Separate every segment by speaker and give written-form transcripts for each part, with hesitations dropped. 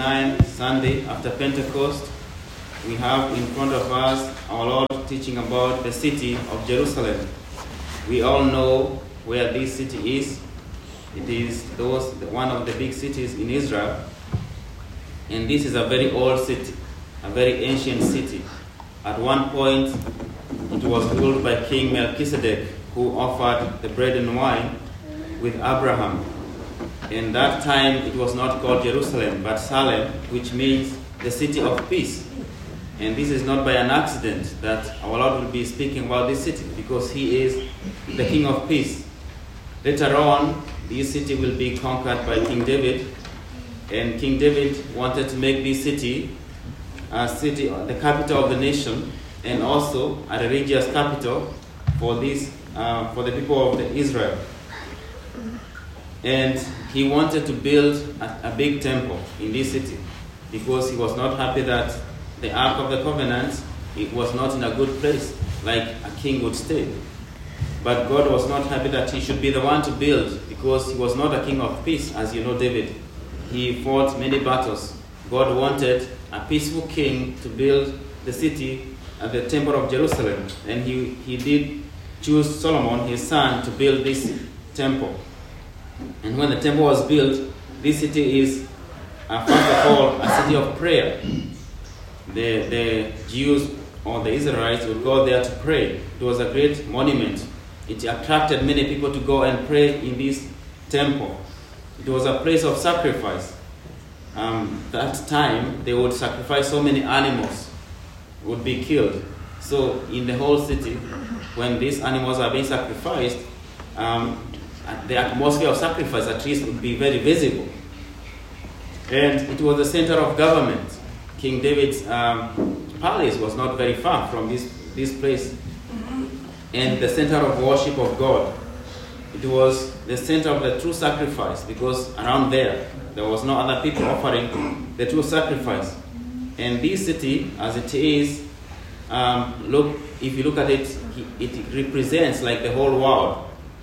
Speaker 1: 29th Sunday after Pentecost, we have in front of us our Lord teaching about the city of Jerusalem. We all know where this city is. It is one of the big cities in Israel. And this is a very old city, a very ancient city. At one point, it was ruled by King Melchizedek, who offered the bread and wine with Abraham. In that time, it was not called Jerusalem, but Salem, which means the city of peace. And this is not by an accident that our Lord will be speaking about this city, because he is the King of peace. Later on, this city will be conquered by King David, and King David wanted to make this city the capital of the nation, and also a religious capital for the people of Israel. And he wanted to build a big temple in this city, because he was not happy that the Ark of the Covenant, it was not in a good place like a king would stay. But God was not happy that he should be the one to build, because he was not a king of peace. As you know, David, he fought many battles. God wanted a peaceful king to build the city at the temple of Jerusalem. And he did choose Solomon, his son, to build this temple. And when the temple was built, this city is, first of all, a city of prayer. The Jews or the Israelites would go there to pray. It was a great monument. It attracted many people to go and pray in this temple. It was a place of sacrifice. That time, they would sacrifice so many animals, would be killed. So in the whole city, when these animals are being sacrificed, the atmosphere of sacrifice at least would be very visible. And it was the center of government. King David's palace was not very far from this place. And the center of worship of God. It was the center of the true sacrifice, because around there was no other people offering the true sacrifice. And this city, as it is, if you look at it, it represents like the whole world.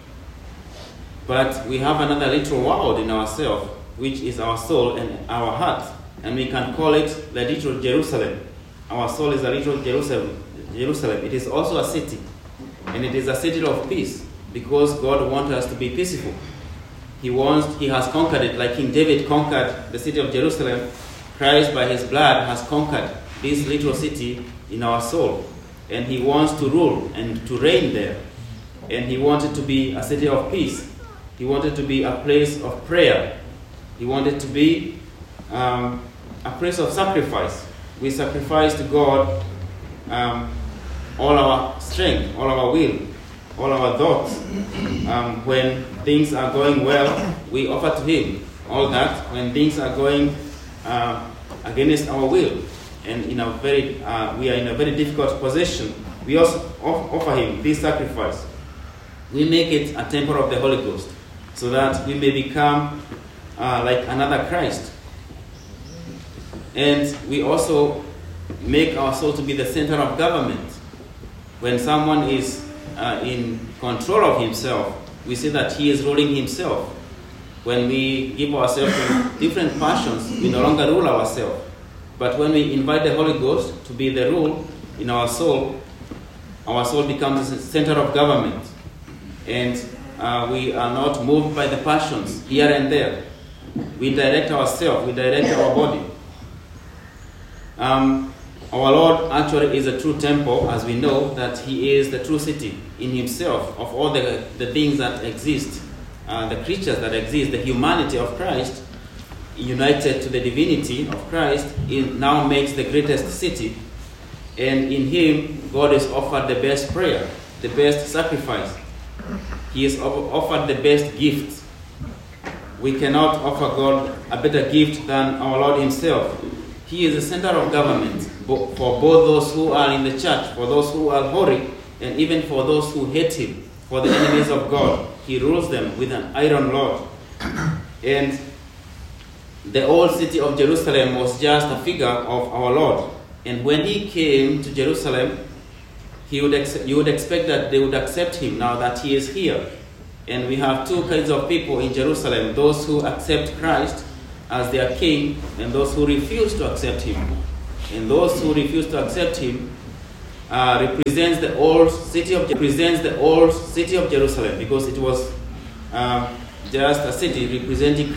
Speaker 1: But we have another little world in ourselves, which is our soul and our heart. And we can call it the little Jerusalem. Our soul is a little Jerusalem. It is also a city. And it is a city of peace, because God wants us to be peaceful. He has conquered it like King David conquered the city of Jerusalem. Christ, by his blood, has conquered this little city in our soul. And he wants to rule and to reign there. And he wanted to be a city of peace. He wanted to be a place of prayer. He wanted to be a place of sacrifice. We sacrifice to God all our strength, all our will, all our thoughts. When things are going well, we offer to him all that. When things are going against our will, and we are in a very difficult position, we also offer him this sacrifice. We make it a temple of the Holy Ghost, so that we may become like another Christ. And we also make our soul to be the center of government. When someone is in control of himself, we say that he is ruling himself. When we give ourselves to different passions, we no longer rule ourselves. But when we invite the Holy Ghost to be the rule in our soul becomes the center of government. And we are not moved by the passions here and there. We direct ourselves, we direct our body. Our Lord actually is a true temple, as we know that he is the true city in himself of all the things that exist, the creatures that exist, the humanity of Christ, united to the divinity of Christ, it now makes the greatest city. And in him, God is offered the best prayer, the best sacrifice. He is offered the best gift. We cannot offer God a better gift than our Lord himself. He is the center of government for both those who are in the church, for those who are holy, and even for those who hate him, for the enemies of God. He rules them with an iron rod. And the old city of Jerusalem was just a figure of our Lord. And when he came to Jerusalem, you would expect that they would accept him now that he is here. And we have two kinds of people in Jerusalem, those who accept Christ as their king, and those who refused to accept him. And those who refused to accept him represents the old city of Jerusalem, because it was just a city representing